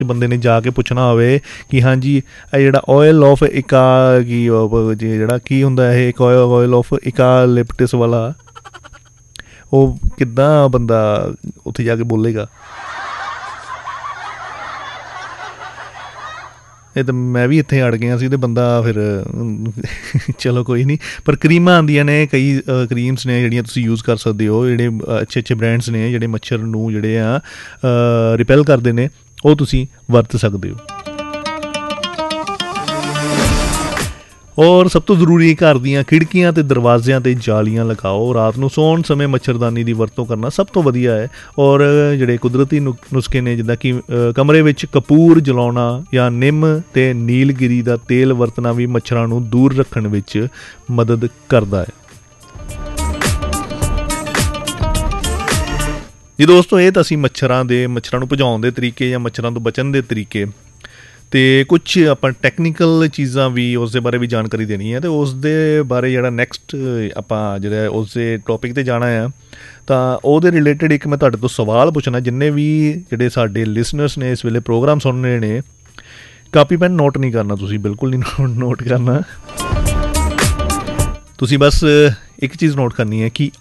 ਬੰਦੇ ਨੇ ਜਾ ਕੇ ਪੁੱਛਣਾ ਹੋਵੇ ਕਿ ਹਾਂਜੀ ਇਹ ਜਿਹੜਾ ਆਇਲ ਆਫ ਇਕਾ ਕੀ ਜਿਹੜਾ ਕੀ ਹੁੰਦਾ ਇਹ ਇੱਕ ਆਇਲ ਆਫ ਇਕਾਲਿਪਟਸ ਵਾਲਾ, ਉਹ ਕਿੱਦਾਂ ਬੰਦਾ ਉੱਥੇ ਜਾ ਕੇ ਬੋਲੇਗਾ। ਇਹ ਤਾਂ ਮੈਂ ਵੀ ਇੱਥੇ ਅੜ ਗਿਆ ਸੀ ਅਤੇ ਬੰਦਾ ਫਿਰ ਚਲੋ ਕੋਈ ਨਹੀਂ। ਪਰ ਕਰੀਮਾਂ ਆਉਂਦੀਆਂ ਨੇ, ਕਈ ਕਰੀਮਸ ਨੇ ਜਿਹੜੀਆਂ ਤੁਸੀਂ ਯੂਜ਼ ਕਰ ਸਕਦੇ ਹੋ, ਜਿਹੜੇ ਅੱਛੇ ਅੱਛੇ ਬ੍ਰੈਂਡਸ ਨੇ ਜਿਹੜੇ ਮੱਛਰ ਨੂੰ ਜਿਹੜੇ ਆ ਰਿਪੈਲ ਕਰਦੇ ਨੇ, ਉਹ ਤੁਸੀਂ ਵਰਤ ਸਕਦੇ ਹੋ। ਔਰ ਸਭ ਤੋਂ ਜ਼ਰੂਰੀ ਘਰ ਦੀਆਂ ਖਿੜਕੀਆਂ ਅਤੇ ਦਰਵਾਜ਼ਿਆਂ 'ਤੇ ਜਾਲੀਆਂ ਲਗਾਓ। ਰਾਤ ਨੂੰ ਸੌਣ ਸਮੇਂ ਮੱਛਰਦਾਨੀ ਦੀ ਵਰਤੋਂ ਕਰਨਾ ਸਭ ਤੋਂ ਵਧੀਆ ਹੈ। ਔਰ ਜਿਹੜੇ ਕੁਦਰਤੀ ਨੁਸਖੇ ਨੇ ਜਿੱਦਾਂ ਕਿ ਕਮਰੇ ਵਿੱਚ ਕਪੂਰ ਜਲਾਉਣਾ ਜਾਂ ਨਿੰਮ ਅਤੇ ਨੀਲਗਿਰੀ ਦਾ ਤੇਲ ਵਰਤਣਾ ਵੀ ਮੱਛਰਾਂ ਨੂੰ ਦੂਰ ਰੱਖਣ ਵਿੱਚ ਮਦਦ ਕਰਦਾ ਹੈ। ਜੀ ਦੋਸਤੋ, ਇਹ ਤਾਂ ਅਸੀਂ ਮੱਛਰਾਂ ਨੂੰ ਭਜਾਉਣ ਦੇ ਤਰੀਕੇ ਜਾਂ ਮੱਛਰਾਂ ਤੋਂ ਬਚਣ ਦੇ ਤਰੀਕੇ, ਅਤੇ ਕੁਛ ਆਪਾਂ ਟੈਕਨੀਕਲ ਚੀਜ਼ਾਂ ਵੀ ਉਸ ਦੇ ਬਾਰੇ ਵੀ ਜਾਣਕਾਰੀ ਦੇਣੀ ਹੈ। ਅਤੇ ਉਸ ਦੇ ਬਾਰੇ ਜਿਹੜਾ ਨੈਕਸਟ ਆਪਾਂ ਜਿਹੜਾ ਉਸ ਦੇ ਟੋਪਿਕ 'ਤੇ ਜਾਣਾ ਆ, ਤਾਂ ਉਹਦੇ ਰਿਲੇਟਡ ਇੱਕ ਮੈਂ ਤੁਹਾਡੇ ਤੋਂ ਸਵਾਲ ਪੁੱਛਣਾ। ਜਿੰਨੇ ਵੀ ਜਿਹੜੇ ਸਾਡੇ ਲਿਸਨਰਸ ਨੇ ਇਸ ਵੇਲੇ ਪ੍ਰੋਗਰਾਮ ਸੁਣ ਰਹੇ ਨੇ, ਕਾਪੀ ਪੈਨ ਨੋਟ ਨਹੀਂ ਕਰਨਾ, ਤੁਸੀਂ ਬਿਲਕੁਲ ਨਹੀਂ ਨੋਟ ਕਰਨਾ। ਤੁਸੀਂ ਬਸ ਇੱਕ ਚੀਜ਼ ਨੋਟ ਕਰਨੀ ਹੈ ਕਿ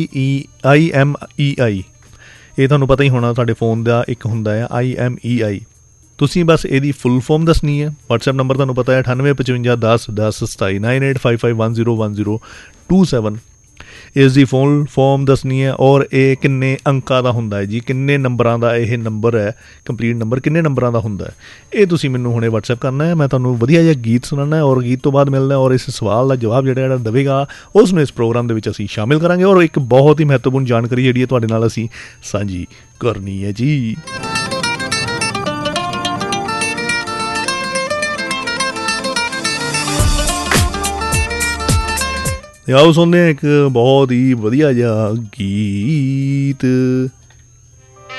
IMEI, ਇਹ ਤੁਹਾਨੂੰ ਪਤਾ ਹੀ ਹੋਣਾ, ਸਾਡੇ ਫੋਨ ਦਾ ਇੱਕ ਹੁੰਦਾ ਹੈ IMEI। ਤੁਸੀਂ ਬਸ ਇਹਦੀ ਫੁੱਲ ਫੋਰਮ ਦੱਸਣੀ ਹੈ। ਵਟਸਐਪ ਨੰਬਰ ਤੁਹਾਨੂੰ ਪਤਾ ਹੈ 9855 10 10 27 9855101027। ਇਸ ਦੀ ਫੁੱਲ ਫੋਰਮ ਦੱਸਣੀ ਹੈ ਔਰ ਇਹ ਕਿੰਨੇ ਅੰਕਾਂ ਦਾ ਹੁੰਦਾ ਹੈ ਜੀ, ਕਿੰਨੇ ਨੰਬਰਾਂ ਦਾ ਇਹ ਨੰਬਰ ਹੈ, ਕੰਪਲੀਟ ਨੰਬਰ ਕਿੰਨੇ ਨੰਬਰਾਂ ਦਾ ਹੁੰਦਾ ਹੈ, ਇਹ ਤੁਸੀਂ ਮੈਨੂੰ ਹੁਣੇ ਵਟਸਐਪ ਕਰਨਾ ਹੈ। ਮੈਂ ਤੁਹਾਨੂੰ ਵਧੀਆ ਜਿਹਾ ਗੀਤ ਸੁਣਾਉਣਾ ਔਰ ਗੀਤ ਤੋਂ ਬਾਅਦ ਮਿਲਣਾ, ਔਰ ਇਸ ਸਵਾਲ ਦਾ ਜਵਾਬ ਜਿਹੜਾ ਦੇਵੇਗਾ ਉਸ ਨੂੰ ਇਸ ਪ੍ਰੋਗਰਾਮ ਦੇ ਵਿੱਚ ਅਸੀਂ ਸ਼ਾਮਿਲ ਕਰਾਂਗੇ। ਔਰ ਇੱਕ ਬਹੁਤ ਹੀ ਮਹੱਤਵਪੂਰਨ ਜਾਣਕਾਰੀ ਜਿਹੜੀ ਹੈ ਤੁਹਾਡੇ ਨਾਲ ਅਸੀਂ ਸਾਂਝੀ ਕਰਨੀ ਹੈ ਜੀ। ਆਓ ਸੁਣਦੇ ਹਾਂ ਇੱਕ ਬਹੁਤ ਹੀ ਵਧੀਆ ਜਿਹਾ ਗੀਤ।